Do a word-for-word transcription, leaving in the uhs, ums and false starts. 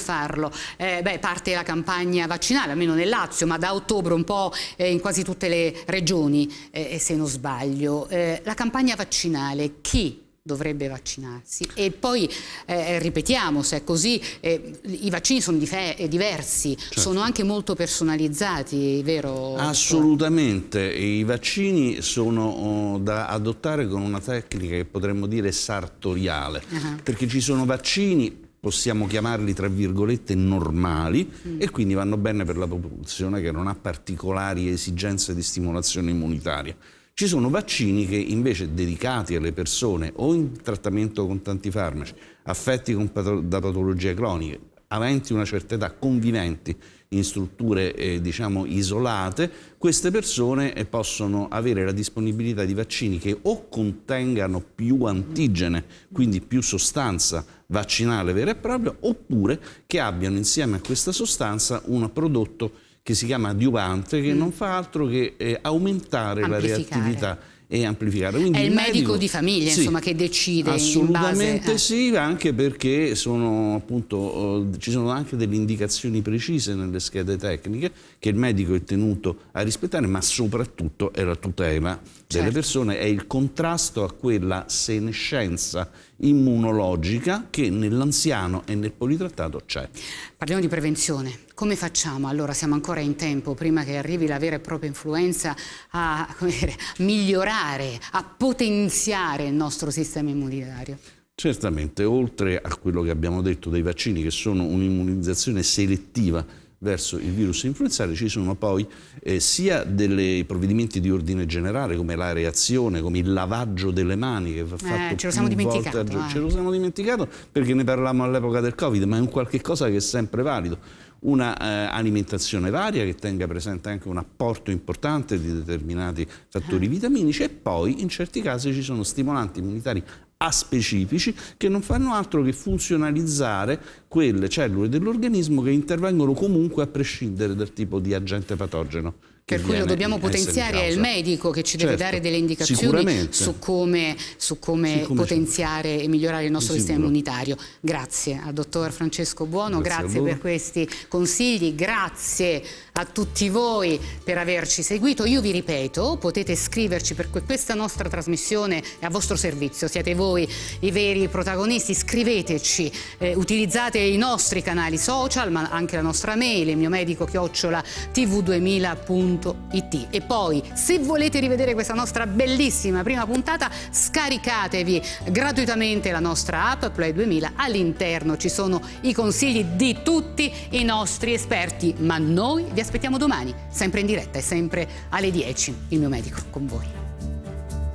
farlo? Eh, beh, parte la campagna vaccinale, almeno nel Lazio, ma da ottobre un po' eh, in quasi tutte le regioni, eh, se non sbaglio. Eh, la campagna vaccinale, chi dovrebbe vaccinarsi? E poi eh, ripetiamo, se è così, eh, i vaccini sono diversi, certo. sono anche molto personalizzati, vero? Assolutamente, i vaccini sono oh, da adottare con una tecnica che potremmo dire sartoriale, uh-huh. perché ci sono vaccini, possiamo chiamarli tra virgolette normali, mm. e quindi vanno bene per la popolazione che non ha particolari esigenze di stimolazione immunitaria. Ci sono vaccini che invece dedicati alle persone o in trattamento con tanti farmaci, affetti con pato- da patologie croniche, aventi una certa età, conviventi in strutture eh, diciamo isolate, queste persone eh, possono avere la disponibilità di vaccini che o contengano più antigene, quindi più sostanza vaccinale vera e propria, oppure che abbiano insieme a questa sostanza un prodotto che si chiama adiuvante, che mm. non fa altro che eh, aumentare la reattività e amplificare. Quindi è il, il medico, medico di famiglia, sì, insomma, che decide assolutamente in base, eh. sì, anche perché sono appunto eh, ci sono anche delle indicazioni precise nelle schede tecniche che il medico è tenuto a rispettare, ma soprattutto è la tutela delle certo. persone, è il contrasto a quella senescenza immunologica che nell'anziano e nel politrattato c'è. Parliamo di prevenzione. Come facciamo? Allora, siamo ancora in tempo, prima che arrivi la vera e propria influenza, a come dire, migliorare, a potenziare il nostro sistema immunitario? Certamente, oltre a quello che abbiamo detto dei vaccini, che sono un'immunizzazione selettiva verso il virus influenzale, ci sono poi eh, sia dei provvedimenti di ordine generale come la reazione, come il lavaggio delle mani che va fatto eh, ce lo siamo dimenticato, volte, eh. ce lo siamo dimenticato perché ne parlammo all'epoca del Covid, ma è un qualche cosa che è sempre valido. Una eh, alimentazione varia che tenga presente anche un apporto importante di determinati fattori vitaminici, e poi in certi casi ci sono stimolanti immunitari aspecifici che non fanno altro che funzionalizzare quelle cellule dell'organismo che intervengono comunque a prescindere dal tipo di agente patogeno. Per cui lo dobbiamo potenziare, è il medico che ci deve certo, dare delle indicazioni su come, su come sì, come potenziare e migliorare il nostro sistema immunitario. Grazie al dottor Francesco Buono, grazie, grazie per questi consigli, grazie a tutti voi per averci seguito. Io vi ripeto, potete scriverci, perché questa nostra trasmissione è a vostro servizio, siete voi i veri protagonisti, scriveteci, eh, utilizzate i nostri canali social, ma anche la nostra mail, il mio medico chiocciola t v duemila punto it. E poi, se volete rivedere questa nostra bellissima prima puntata, scaricatevi gratuitamente la nostra app Play duemila. All'interno ci sono i consigli di tutti i nostri esperti, ma noi vi aspettiamo domani, sempre in diretta e sempre alle dieci. Il mio medico con voi.